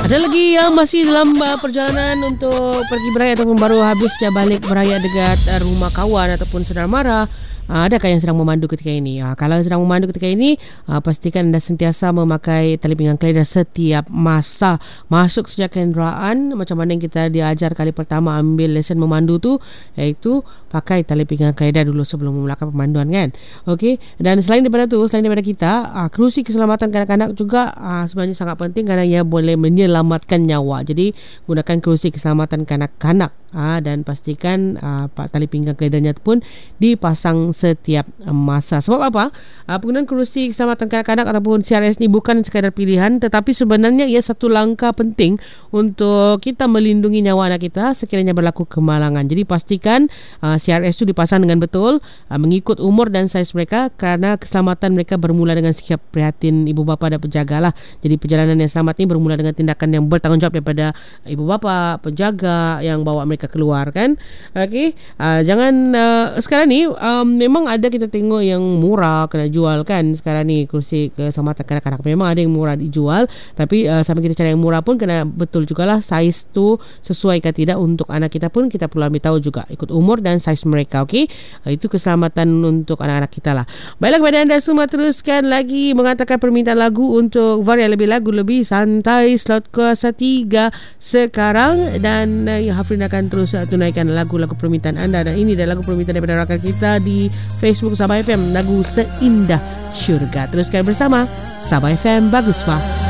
Ada lagi yang masih dalam perjalanan untuk pergi beraya ataupun baru habis je balik beraya dekat rumah kawan ataupun saudara mara. Adakah yang sedang memandu ketika ini? Kalau sedang memandu ketika ini, pastikan anda sentiasa memakai tali pinggang keledar setiap masa masuk sejak kenderaan. Macam mana yang kita diajar kali pertama ambil lesen memandu tu, iaitu pakai tali pinggang keledar dulu sebelum memulakan pemanduan kan. Okey. Dan selain daripada kita, kerusi keselamatan kanak-kanak juga sebenarnya sangat penting kerana ia boleh menyelamatkan nyawa. Jadi gunakan kerusi keselamatan kanak-kanak dan pastikan tali pinggang keledarnya pun dipasang setiap masa. Sebab apa? Penggunaan kerusi keselamatan kanak-kanak ataupun CRS ni bukan sekadar pilihan, tetapi sebenarnya ia satu langkah penting untuk kita melindungi nyawa anak kita sekiranya berlaku kemalangan. Jadi pastikan CRS itu dipasang dengan betul, mengikut umur dan saiz mereka, kerana keselamatan mereka bermula dengan sikap prihatin ibu bapa dan penjaga lah. Jadi perjalanan yang selamat ni bermula dengan tindakan yang bertanggungjawab daripada ibu bapa, penjaga yang bawa mereka keluar kan. Okey, jangan sekarang ni memang ada kita tengok yang murah kena jual kan sekarang ni, kerusi keselamatan kanak-kanak memang ada yang murah dijual, tapi sampai kita cari yang murah pun kena betul jugalah saiz tu sesuai ke tidak untuk anak kita pun kita perlu ambil tahu juga ikut umur dan saiz mereka. Okey, itu keselamatan untuk anak-anak kita lah. Baiklah, kepada anda semua teruskan lagi mengatakan permintaan lagu untuk varian lebih lagu lebih santai slot kuasa 3 sekarang, dan Hafrin akan terus tunaikan lagu-lagu permintaan anda, dan ini adalah lagu permintaan daripada rakan kita di Facebook Sabah FM, lagu Seindah Syurga. Teruskan bersama Sabah FM, bagus bah.